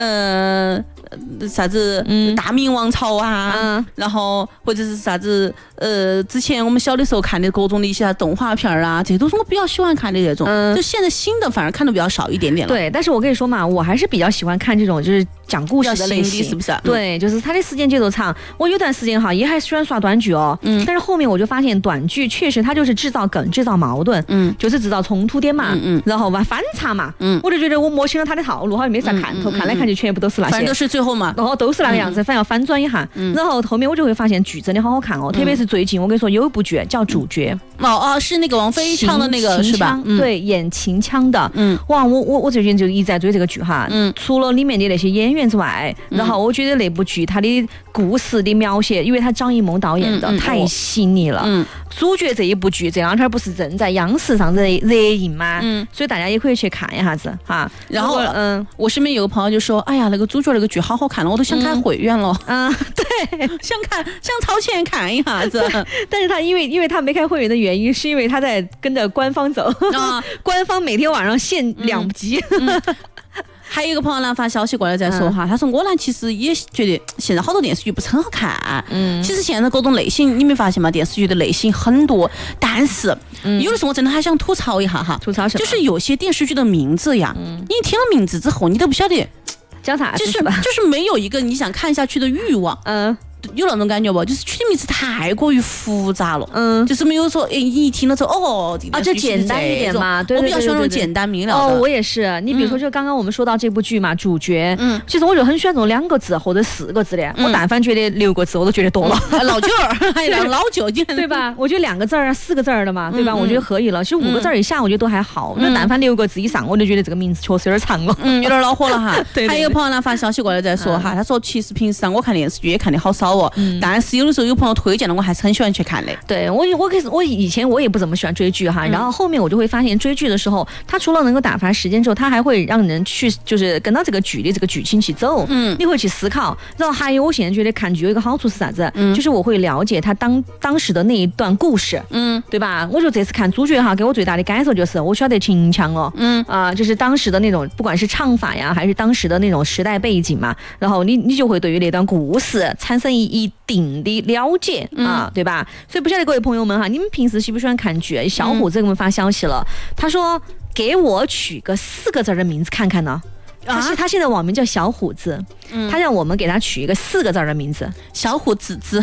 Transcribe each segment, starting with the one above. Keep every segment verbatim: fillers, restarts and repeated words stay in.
呃啥子大明王朝啊， 嗯， 然后或者是啥子呃，之前我们小的时候看的各种的一些动画片啊，这些都是我比较喜欢看的这种。嗯，就现在新的反而看的比较少一点点了。 对，但是我跟你说嘛，我还是比较喜欢看这种就是讲故事的类型， 是不是？ 对，就是它的时间节奏长。我有段时间哈也还喜欢刷短剧哦，嗯，但是后面我就发现短剧确实它就是制造梗、制造矛盾，嗯，就是制造冲突点嘛，嗯嗯，然后吧翻查嘛，嗯，我就觉得我摸清了它的套路，好像没啥看头，看来看去全部都是那些， 反正都是最后嘛， 然后都是那个样子，反正要反转一下，然后后面我就会发现剧真的好好看哦，特别是最近我跟你说有一部剧叫《主角》， 哦哦，是那个王菲唱的那个是吧？ 对，演秦腔的，嗯，哇，我我我最近就一直在追这个剧哈，嗯，除了里面的那些演员之外，然后我觉得那部剧它的故事的描写，因为它张艺谋导演的太细腻了，嗯，主角这一部剧这两天不是正在央视上热热映吗？嗯，所以大家也可以去看一下子哈。 然后，嗯，我身边有个朋友就说，哎呀，那个主角那个剧好好看了，我都想开会员了。 嗯，对， 想看想掏钱看一下子。 但是他因为因为他没开会员的原因，是因为他在跟着官方走，啊，官方每天晚上限两集。嗯嗯还有一个朋友呢发消息过来在说哈，嗯，他说我呢其实也觉得现在好多电视剧不是很好看，嗯，其实现在各种类型你没发现吗？电视剧的类型很多，但是，嗯，有的时候我真的还想吐槽一下哈， 吐槽什么？ 就是有些电视剧的名字呀，嗯，你听了名字之后，你都不晓得叫啥， 就是就是没有一个你想看下去的欲望，嗯。有那种感觉不？就是取的名字太过于复杂了，嗯，就是没有说，哎，你一听了之后，哦， 啊，就简单一点嘛，对对对对对， 我比较喜欢那种简单明了的。 哦，我也是。你比如说，就刚刚我们说到这部剧嘛，主角，嗯，其实我就很喜欢这种两个字或者四个字的，我但凡觉得六个字，我都觉得多了。 老舅儿，还有老舅舅， 对吧？我觉得两个字儿、四个字儿的嘛，对吧？我觉得可以了。其实五个字儿以下，我觉得都还好。那但凡六个字以上，我就觉得这个名字确实有点长了， 嗯，有点恼火了哈。 对。 还有一个朋友呢发消息过来在说哈，他说其实平时我看电视剧也看的好少哦，但是有的时候有朋友推荐了，我还是很喜欢去看的。 对我，我可是我以前我也不怎么喜欢追剧哈，然后后面我就会发现追剧的时候，它除了能够打发时间之后，它还会让人去就是跟到这个剧的这个剧情去走，嗯，你会去思考。然后还有我现在觉得看剧有一个好处是啥子？嗯，就是我会了解他当当时的那一段故事，嗯，对吧？我就这次看主角哈，给我最大的感受就是我晓得秦腔哦，嗯啊、呃，就是当时的那种不管是唱法呀，还是当时的那种时代背景嘛，然后你你就会对于那段故事产生一一定的了解啊，嗯，对吧？所以不晓得各位朋友们哈，你们平时喜不喜欢看剧？小虎子给我们发消息了，他说给我取个四个字的名字看看呢。他是他现在网名叫小虎子，嗯，他让我们给他取一个四个字的名字， 小虎子子，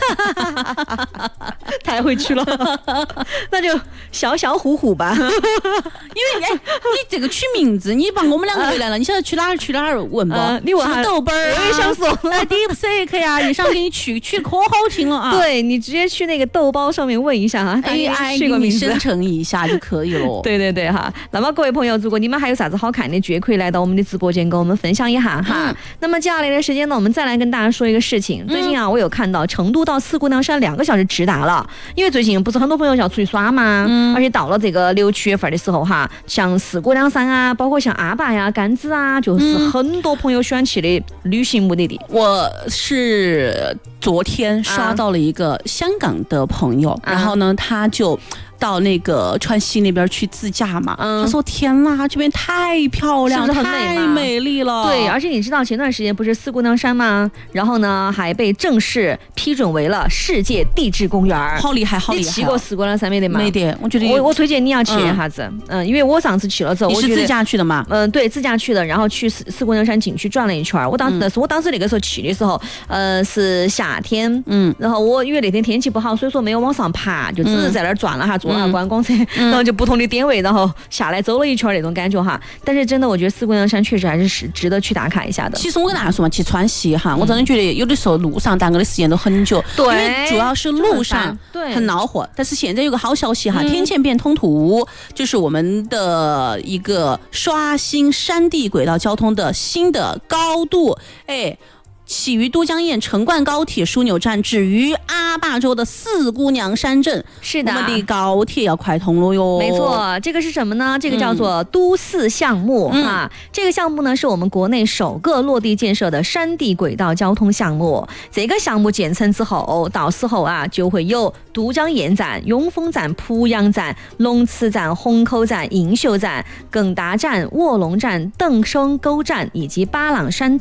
太会去了，那就小小虎虎吧。因为哎，你这个取名字，你把我们两个回来了，你晓得去哪儿去哪儿问不？呃、 你问豆瓣儿， 我也想说， 哎 ，DeepSeek 呀，你上给你取取可好听了啊！ 对你直接去那个豆包上面问一下啊 ，A I 给你生成一下就可以了。 对对对哈，那么各位朋友，如果你们还有啥子好看的剧，可以来到我们的直播间跟我们分享一下哈。嗯、那么接下来的时间呢，我们再来跟大家说一个事情。最近啊，我有看到成都到四姑娘山两个小时直达了，因为最近不是很多朋友要出去耍嘛，嗯、而且到了这个六七月份的时候哈，像四姑娘山啊，包括像阿坝呀、甘孜啊，就是很多朋友喜欢去的旅行目的地。 我是昨天刷到了一个香港的朋友，啊、然后呢，他就到那个川西那边去自驾嘛，嗯、他说天哪，这边太漂亮， 是不是很美太美丽了。 对，而且你知道前段时间不是四姑娘山吗？然后呢，还被正式批准为了世界地质公园。 好厉害，好厉害！ 你去过四姑娘山没得吗？ 没得，我觉得我我推荐你要去一下子，嗯，嗯因为我上次去了之后， 你是自驾去的吗？ 嗯，对，自驾去的，然后去四四姑娘山景区转了一圈。我当时，但是我当时那个时候去的时候，呃，是夏天，嗯，然后我因为那天天气不好，所以说没有往上爬，就只是在那儿转了哈，坐了下观光车。嗯、然后就不同的点位，然后下来走了一圈那种感觉哈。但是真的，我觉得四姑娘山确实还是是值得去打卡一下的。 其实我跟大家说嘛，去川西哈，嗯、我真的觉得有的时候路上耽搁的时间都很久， 对， 因为主要是路上很恼火。但是现在有个好消息哈，嗯、天堑变通途，就是我们的一个刷新山地轨道交通的新的高度，哎。起于都江堰成灌高铁枢纽站，止于阿坝州的四姑娘山镇。 是的， 我们的高铁要快通了哟。 没错，这个是什么呢？这个叫做都四项目、嗯、啊。这个项目呢，是我们国内首个落地建设的山地轨道交通项目。这个项目建成之后，到时候啊，就会有都江堰站、永丰站、濮阳站、龙池站、虹口站、映秀站、耿达站、卧龙站、邓生沟站以及巴朗山